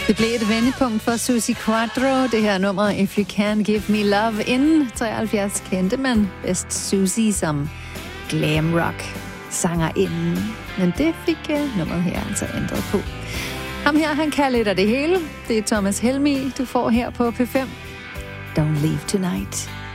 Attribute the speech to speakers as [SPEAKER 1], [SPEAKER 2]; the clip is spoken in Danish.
[SPEAKER 1] Det blev et vendepunkt for Suzi Quatro, det her nummer If You Can Give Me Love. Inden 73 kendte man bedst Suzi som glam rock sangerinden. Men det fik nummeret her altså ændret på. Ham her, han kan lidt af det hele. Det er Thomas Helmig, du får her på P5. Don't Leave Tonight.